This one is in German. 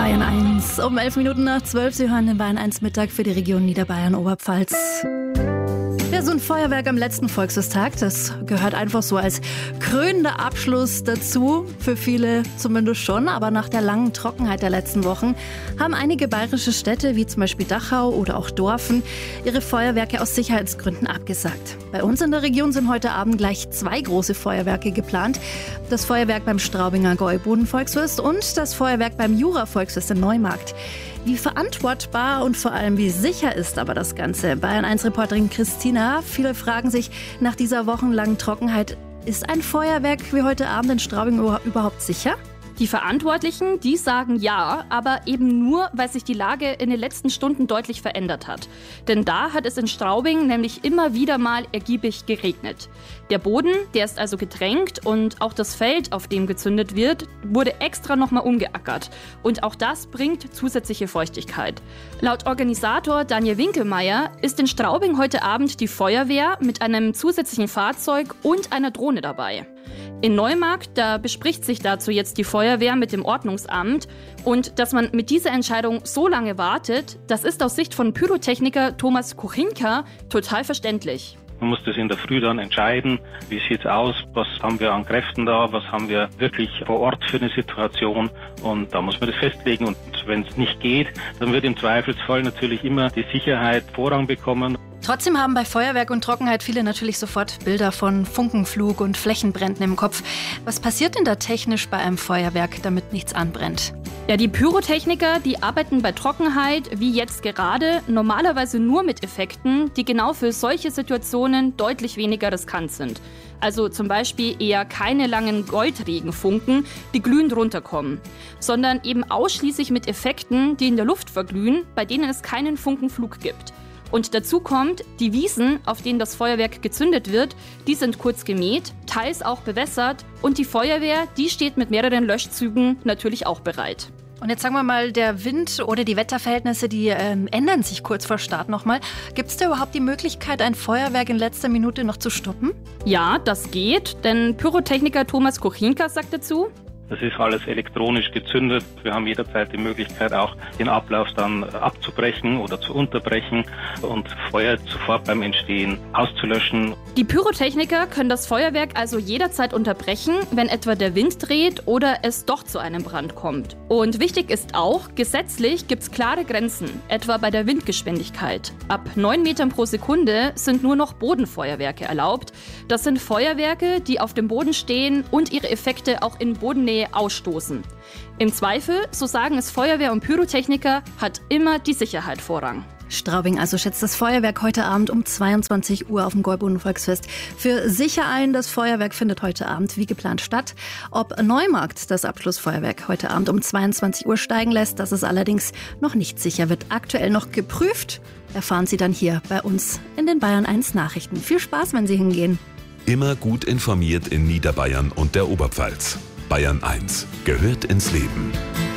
Bayern 1. Um 11 Minuten nach 12. Sie hören den Bayern 1 Mittag für die Region Niederbayern-Oberpfalz. Ja, so ein Feuerwerk am letzten Volksfesttag, das gehört einfach so als krönender Abschluss dazu. Für viele zumindest schon, aber nach der langen Trockenheit der letzten Wochen haben einige bayerische Städte, wie zum Beispiel Dachau oder auch Dorfen, ihre Feuerwerke aus Sicherheitsgründen abgesagt. Bei uns in der Region sind heute Abend gleich 2 große Feuerwerke geplant. Das Feuerwerk beim Straubinger Gäuboden-Volksfest und das Feuerwerk beim Jura-Volksfest in Neumarkt. Wie verantwortbar und vor allem wie sicher ist aber das Ganze? Bayern-1-Reporterin Christina, viele fragen sich nach dieser wochenlangen Trockenheit, ist ein Feuerwerk wie heute Abend in Straubing überhaupt sicher? Die Verantwortlichen, die sagen ja, aber eben nur, weil sich die Lage in den letzten Stunden deutlich verändert hat. Denn da hat es in Straubing nämlich immer wieder mal ergiebig geregnet. Der Boden, der ist also getränkt und auch das Feld, auf dem gezündet wird, wurde extra nochmal umgeackert. Und auch das bringt zusätzliche Feuchtigkeit. Laut Organisator Daniel Winkelmeier ist in Straubing heute Abend die Feuerwehr mit einem zusätzlichen Fahrzeug und einer Drohne dabei. In Neumarkt, da bespricht sich dazu jetzt die Feuerwehr mit dem Ordnungsamt. Und dass man mit dieser Entscheidung so lange wartet, das ist aus Sicht von Pyrotechniker Thomas Kuchinka total verständlich. Man muss das in der Früh dann entscheiden, wie sieht's aus, was haben wir an Kräften da, was haben wir wirklich vor Ort für eine Situation, und da muss man das festlegen. Und wenn es nicht geht, dann wird im Zweifelsfall natürlich immer die Sicherheit Vorrang bekommen. Trotzdem haben bei Feuerwerk und Trockenheit viele natürlich sofort Bilder von Funkenflug und Flächenbränden im Kopf. Was passiert denn da technisch bei einem Feuerwerk, damit nichts anbrennt? Ja, die Pyrotechniker, die arbeiten bei Trockenheit, wie jetzt gerade, normalerweise nur mit Effekten, die genau für solche Situationen deutlich weniger riskant sind. Also zum Beispiel eher keine langen Goldregenfunken, die glühend runterkommen, sondern eben ausschließlich mit Effekten, die in der Luft verglühen, bei denen es keinen Funkenflug gibt. Und dazu kommt, die Wiesen, auf denen das Feuerwerk gezündet wird, die sind kurz gemäht, teils auch bewässert, und die Feuerwehr, die steht mit mehreren Löschzügen natürlich auch bereit. Und jetzt sagen wir mal, der Wind oder die Wetterverhältnisse, die ändern sich kurz vor Start nochmal. Gibt es da überhaupt die Möglichkeit, ein Feuerwerk in letzter Minute noch zu stoppen? Ja, das geht, denn Pyrotechniker Thomas Kuchinka sagt dazu: Das ist alles elektronisch gezündet. Wir haben jederzeit die Möglichkeit, auch den Ablauf dann abzubrechen oder zu unterbrechen und Feuer sofort beim Entstehen auszulöschen. Die Pyrotechniker können das Feuerwerk also jederzeit unterbrechen, wenn etwa der Wind dreht oder es doch zu einem Brand kommt. Und wichtig ist auch, gesetzlich gibt es klare Grenzen, etwa bei der Windgeschwindigkeit. Ab 9 Metern pro Sekunde sind nur noch Bodenfeuerwerke erlaubt. Das sind Feuerwerke, die auf dem Boden stehen und ihre Effekte auch in Bodennähe ausstoßen. Im Zweifel, so sagen es Feuerwehr und Pyrotechniker, hat immer die Sicherheit Vorrang. Straubing also schätzt das Feuerwerk heute Abend um 22 Uhr auf dem Gäuboden-Volksfest für sicher ein. Das Feuerwerk findet heute Abend wie geplant statt. Ob Neumarkt das Abschlussfeuerwerk heute Abend um 22 Uhr steigen lässt, das ist allerdings noch nicht sicher. Wird aktuell noch geprüft. Erfahren Sie dann hier bei uns in den Bayern 1 Nachrichten. Viel Spaß, wenn Sie hingehen. Immer gut informiert in Niederbayern und der Oberpfalz. Bayern 1 gehört ins Leben.